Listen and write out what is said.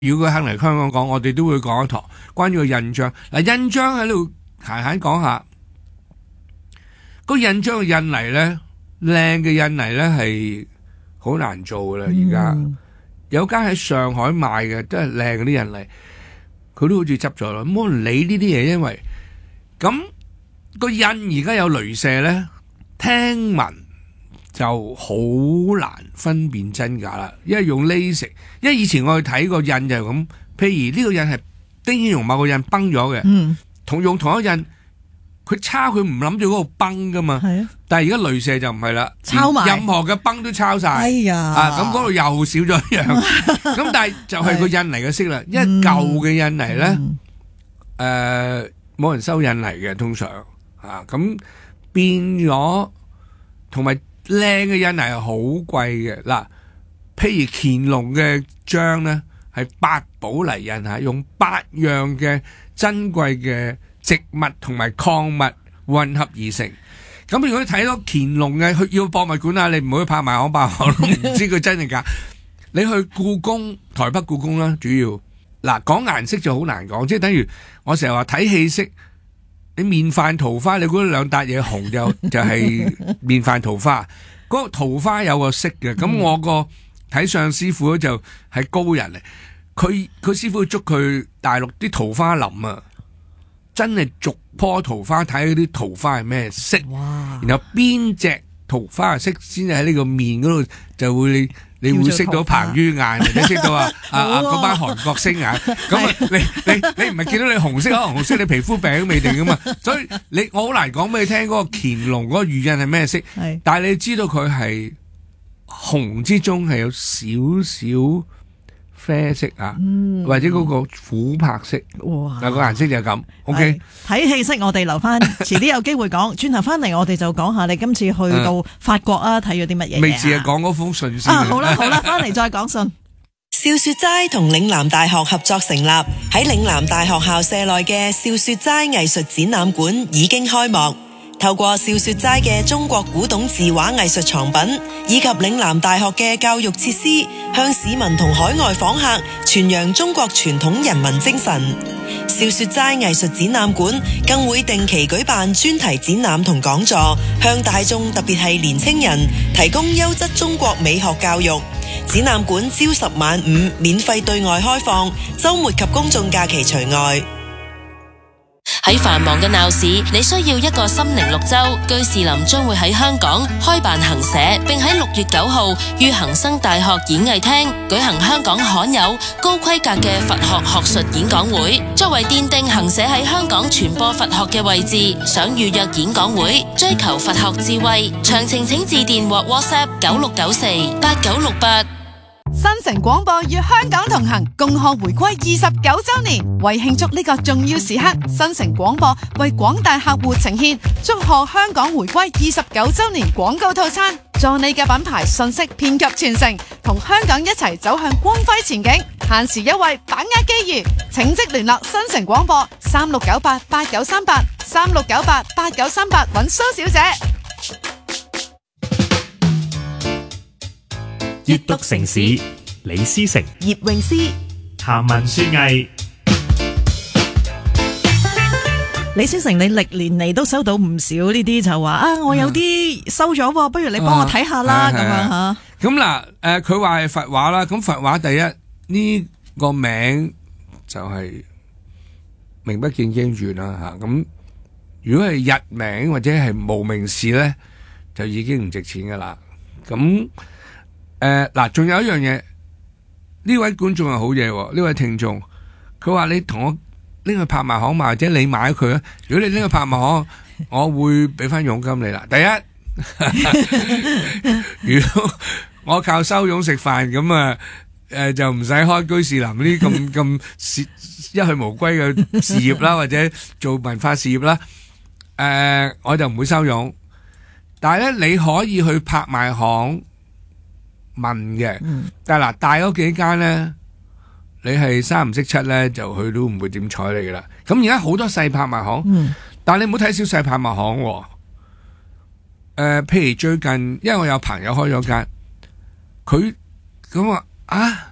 如果佢肯嚟香港講，我哋都會講一堂關於個印章。嗱，印章喺度閒閒講下，個印章嘅印泥咧，靚嘅印泥咧係好難做噶啦。而家有間喺上海賣嘅都係靚嗰啲印泥，佢都好似執咗啦。冇人理呢啲嘢，因為咁個印而家有鐳射咧，聽聞就好難分辨真假啦，因為用 LASIK， 因為以前我去睇個印就係咁，譬如呢個印係丁顯榮某個印崩咗嘅，用同一印，佢抄佢唔諗住嗰度崩噶嘛，但係而家鐳射就唔係啦， 抄埋任何嘅崩都抄晒， 哎呀， 咁嗰度又少咗一樣，咁但係就係個印泥嘅色啦，因為舊嘅印泥咧，冇人收印泥嘅通常，咁變咗同埋。靚嘅印泥係好貴嘅，嗱，譬如乾隆嘅章咧係8寶泥印吓，用8樣嘅珍貴嘅植物同埋礦物混合而成。咁如果你睇到乾隆嘅，去要博物館啊，你唔好去拍賣行吧，我都唔知佢真定假。你去故宮，台北故宮啦，主要嗱講顏色就好難講，即係等於我成日話睇氣色。你面泛桃花，你估兩笪嘢紅就係面泛桃花，嗰個桃花有個色嘅。咁我個睇相師傅就係高人嚟，佢師傅捉佢大陸啲桃花林啊，真係逐棵桃花睇嗰啲桃花係咩色，然後邊隻桃花嘅色先至喺呢個面嗰度就會你會識到彭于晏，或者識到嗰班韓國星眼，咁你唔係見到你紅色，可能紅色你皮膚病都未定噶嘛，所以我好難講俾你聽嗰個乾隆嗰個御印係咩色，但係你知道佢係紅之中係有少少啡色啊，或者嗰個琥珀色，嗱個顏色就係咁。OK， 睇氣色我哋留翻，遲啲有機會講。轉頭翻嚟我哋就講下你今次去到法國啊，睇咗啲乜嘢？未至係講嗰封信先。 好啦，翻嚟再講信。 笑雪齋同嶺南大學合作成立，喺嶺南大學校舍內嘅笑雪齋藝術展覽館已經開幕。透過笑雪齋嘅中國古董字畫藝術藏品，以及嶺南大學嘅教育設施，向市民同海外訪客傳揚中國傳統人文精神。笑雪齋藝術展覽館更會定期舉辦專題展覽同講座，向大眾特別係年輕人提供優質中國美學教育。展覽館朝10晚5免費對外開放，週末及公眾假期除外。 喺繁忙嘅鬧市，你需要一個心靈綠洲。居士林將會喺香港開辦行社，並喺6月9號於恒生大學演藝廳舉行香港罕有高規格嘅佛學學術演講會。作為奠定行社喺香港傳播佛學嘅位置，想預約演講會，追求佛學智慧，詳情請致電或 WhatsApp 96948968。 新城廣播與香港同行，共賀回歸29周年。為慶祝呢個重要時刻，新城廣播為廣大客戶呈現祝賀香港回歸29周年廣告套餐，助你嘅品牌信息遍及全城，同香港一齊走向光輝前景。限時優惠，把握機遇，請即聯絡新城廣播36988938 36988938揾蘇小姐。 閱讀城市，李思成、 葉詠詩、 談文說藝。 李思成，你歷年嚟都收到唔少呢啲就話我有啲收咗，不如你幫我睇下啦，咁樣吓。 咁嗱，佢話係佛畫啦，咁佛畫第一呢個名就係名不見經傳啦吓。咁如果係日名或者係無名氏咧，就已經唔值錢噶啦。咁嗱，仲有一樣嘢，呢位觀眾係好嘢，呢位聽眾，佢話你同我拎去拍賣行賣，或者你買佢啊。如果你拎去拍賣行，我會俾翻佣金你啦。第一，如果我靠收佣食飯咁啊，就唔使開居士林呢啲咁一去無歸嘅事業啦，或者做文化事業啦，我就唔會收佣。但係咧，你可以去拍賣行問嘅，但係嗱，大嗰幾間咧，你係三唔識七咧，就佢都唔會點睬你噶啦。咁而家好多細拍賣行，但係你唔好睇小細拍賣行。譬如最近，因為我有朋友開咗間，佢咁話